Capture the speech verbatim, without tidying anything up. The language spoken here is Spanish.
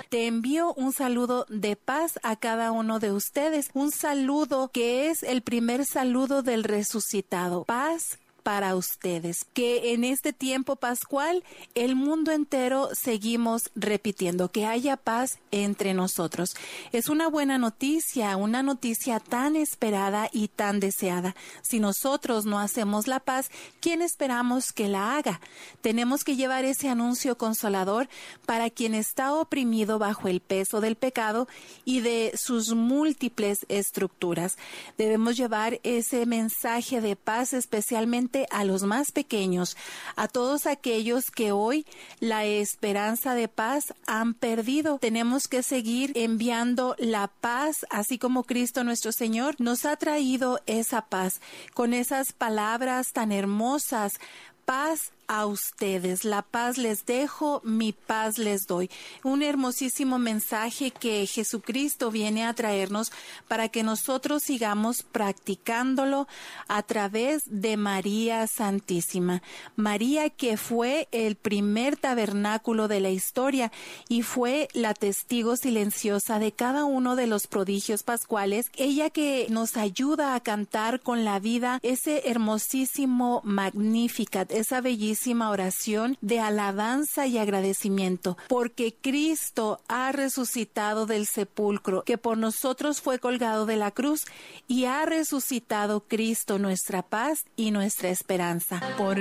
te envío un saludo de paz a cada uno de ustedes, un saludo que es el primer saludo del resucitado. Paz para ustedes, que en este tiempo pascual el mundo entero seguimos repitiendo que haya paz entre nosotros. Es una buena noticia, una noticia tan esperada y tan deseada. Si nosotros no hacemos la paz, ¿quién esperamos que la haga? Tenemos que llevar ese anuncio consolador para quien está oprimido bajo el peso del pecado y de sus múltiples estructuras. Debemos llevar ese mensaje de paz especialmente a los más pequeños, a todos aquellos que hoy la esperanza de paz han perdido. Tenemos que seguir enviando la paz, así como Cristo nuestro Señor nos ha traído esa paz, con esas palabras tan hermosas: paz a ustedes, la paz les dejo, mi paz les doy. Un hermosísimo mensaje que Jesucristo viene a traernos para que nosotros sigamos practicándolo a través de María Santísima. María, que fue el primer tabernáculo de la historia y fue la testigo silenciosa de cada uno de los prodigios pascuales. Ella que nos ayuda a cantar con la vida ese hermosísimo Magnificat, esa bellísima oración de alabanza y agradecimiento, porque Cristo ha resucitado del sepulcro, que por nosotros fue colgado de la cruz, y ha resucitado Cristo, nuestra paz y nuestra esperanza. Por